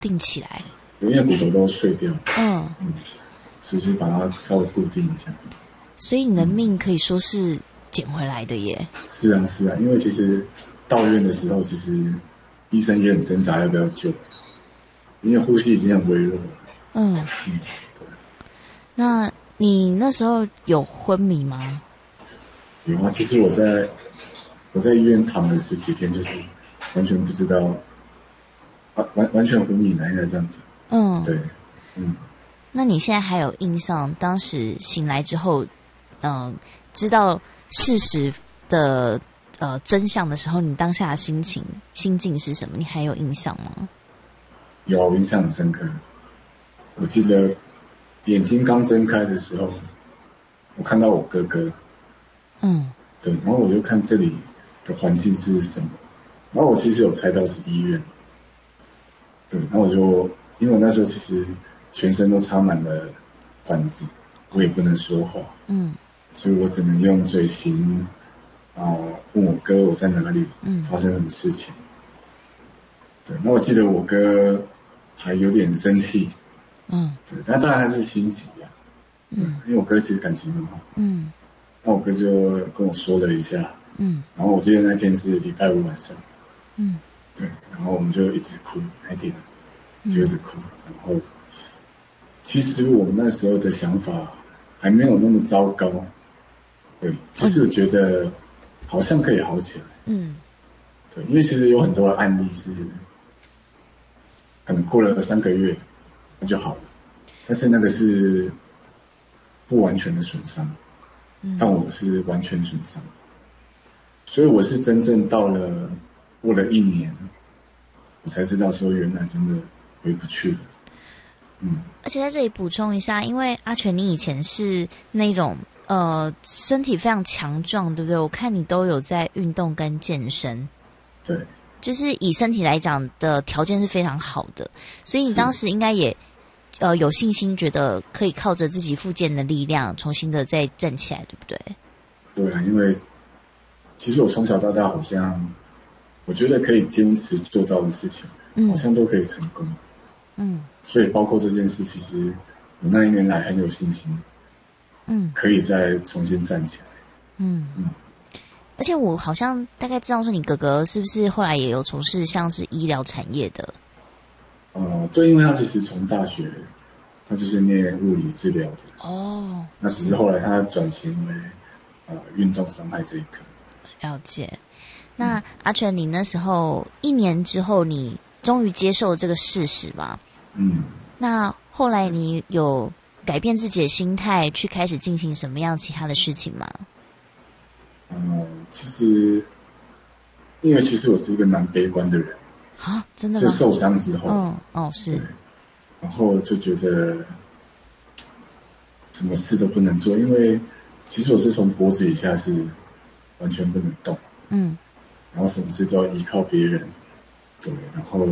定起来。 因为骨头都碎掉， 嗯， 所以就把它稍微固定一下。 所以你的命可以说是捡回来的耶。 是啊，是啊，因为其实到院的时候，其实医生也很挣扎要不要救，因为呼吸已经很微弱了。对。 那你那时候有昏迷吗？ 有啊，其实我在医院躺了10几天，就是完全不知道，完全昏迷了，应该这样讲。对， 那你现在还有印象？当时醒来之后，知道事实的真相的时候，你当下的心境是什么？你还有印象吗？ 有，印象很深刻。我记得眼睛刚睁开的时候，我看到我哥哥。对，然后我就看这里的环境是什么，然后我其实有猜到是医院。对，然后我就因为我那时候其实全身都插满了管子，我也不能说话，所以我只能用嘴型问我哥我在哪里，发生什么事情。对，那我记得我哥还有点生气，对，但当然还是心急啊，因为我哥其实感情很好，那我哥就跟我说了一下，然后我记得那天是礼拜5晚上，对，然后我们就一直哭，那天就一直哭，然后其实我们那时候的想法还没有那么糟糕，对，就是我觉得好像可以好起来，对，因为其实有很多的案例是可能过了3个月那就好了，但是那个是不完全的损伤，但我是完全损伤，所以我是真正到了过了1年，我才知道说原来真的回不去了。 而且在这里补充一下，因为阿全你以前是那种身体非常强壮，对不对？我看你都有在运动跟健身， 对， 就是以身体来讲的条件是非常好的，所以你当时应该也有信心，觉得可以靠着自己复健的力量，重新的再站起来，对不对？ 对啊，因为其实我从小到大好像，我觉得可以坚持做到的事情，好像都可以成功。所以包括这件事，其实我那1年来很有信心，可以再重新站起来。 而且我好像大概知道说，你哥哥是不是后来也有从事像是医疗产业的？ 对，因为他其实从大学，他就是念物理治疗的。 哦， 那只是后来他转型为运动伤害这一科。 了解。那阿全，你那时候1年之后，你终于接受这个事实吧？那后来你有改变自己的心态，去开始进行什么样其他的事情吗？ 其实，因为其实我是一个蛮悲观的人啊，真的吗？ 就受伤之后， 是， 然后就觉得什么事都不能做，因为其实我是从脖子以下是完全不能动，然后什么事都要依靠别人，对，然后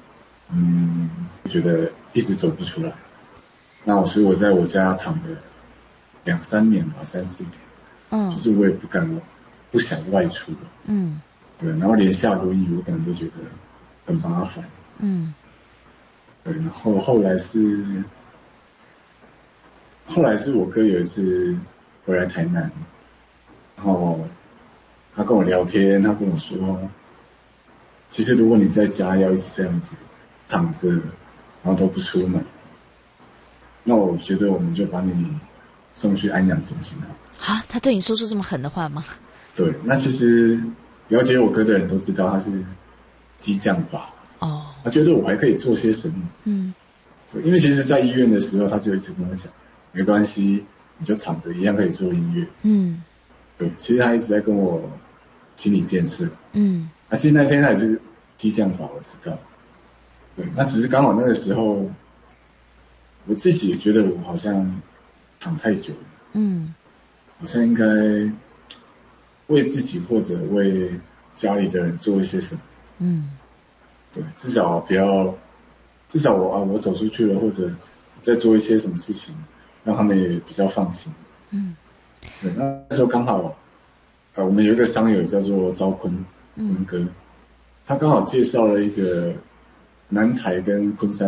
觉得一直走不出来，所以我在我家躺了2、3年吧，3、4年，就是我也不想外出了，对，然后连下轮椅我可能都觉得很麻烦，对，然后后来是我哥有一次回来台南，然后他跟我聊天，他跟我说，其实如果你在家要一直这样子躺着，然后都不出门，那我觉得我们就把你送去安养中心了。 啊，他对你说出这么狠的话吗？ 对，那其实了解我哥的人都知道他是激将法，他觉得我还可以做些什么，对，因为其实在医院的时候，他就一直跟我讲，没关系，你就躺着一样可以做音乐，对，其实他一直在跟我心理建设，其实那天他也是激将法，我知道，对，那只是刚好那个时候，我自己也觉得我好像躺太久了，好像应该为自己或者为家里的人做一些什么，对，至少我走出去了，或者再做一些什么事情，让他们也比较放心，对，那时候刚好，我们有一个商友叫做赵坤哥，他刚好介绍了一个南台跟昆山